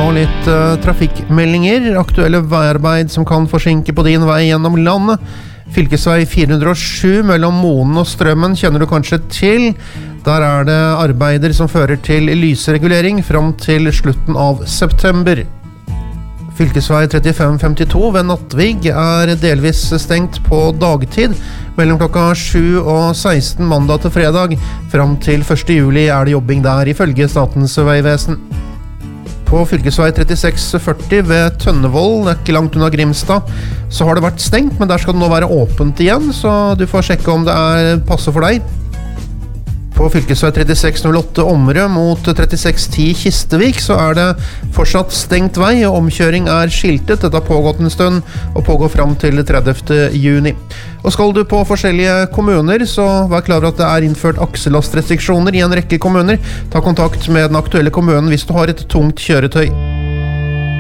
nå litt trafikkmeldinger. Aktuelle veiarbeid som kan forsinke på din vei gjennom landet. Fylkesvei 407 mellom Moen og Strømmen kjenner du kanskje til. Der er det arbeider som fører til lysregulering fram til slutten av september. Fylkesvei 3552 ved Nattvig er delvis stengt på dagtid mellom klokka 7 og 16 mandag til fredag. Fram til 1. juli er det jobbing der ifølge Statens vegvesen. På fylkesvei 3640 ved Tønnevoll, det er ikke langt unna Grimstad, så har det vært stengt, men der skal det nå være åpent igjen, så du får sjekke om det passer for deg. På fylkesvei 3608 Omrø mot 3610 Kistevik så er det fortsatt stengt vei, og omkjøring er skiltet. Dette har pågått en stund og pågår fram til 30. juni. Og skal du på forskjellige kommuner, så vær klar over at det er innført akselastrestriksjoner i en rekke kommuner. Ta kontakt med den aktuelle kommunen hvis du har et tungt kjøretøy.